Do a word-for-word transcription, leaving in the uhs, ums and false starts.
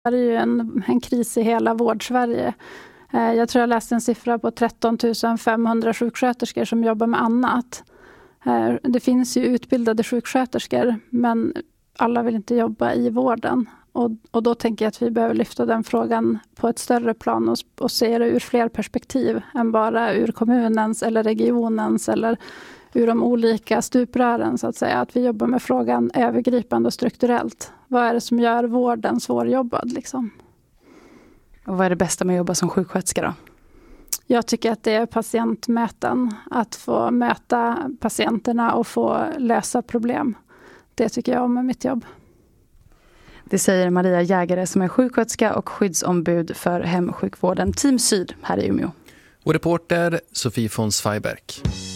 Det är ju en, en kris i hela vårdsverige. Jag tror jag läste en siffra på tretton tusen femhundra sjuksköterskor som jobbar med annat. Det finns ju utbildade sjuksköterskor, men alla vill inte jobba i vården. Och, och då tänker jag att vi behöver lyfta den frågan på ett större plan och, och se det ur fler perspektiv än bara ur kommunens eller regionens eller ur de olika stuprören, så att säga. Att vi jobbar med frågan övergripande och strukturellt. Vad är det som gör vården svårjobbad liksom? Och vad är det bästa med att jobba som sjuksköterska då? Jag tycker att det är patientmöten. Att få möta patienterna och få lösa problem. Det tycker jag om med mitt jobb. Det säger Maria Jägare som är sjuksköterska och skyddsombud för hemsjukvården Team Syd här i Umeå. Och reporter Sofie von Zweiberg.